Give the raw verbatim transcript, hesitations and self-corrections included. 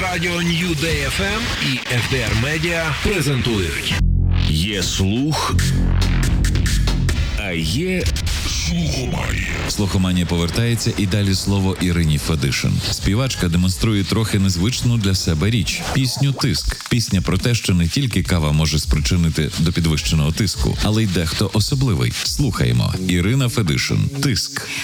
Радіо New Day еф ем і еф ді ар Media презентують. Є слух, а є слухоманія. Слухоманія повертається, і далі слово Ірині Федишин. Співачка демонструє трохи незвичну для себе річ – пісню «Тиск». Пісня про те, що не тільки кава може спричинити до підвищеного тиску, але й дехто особливий. Слухаємо. Ірина Федишин. «Тиск».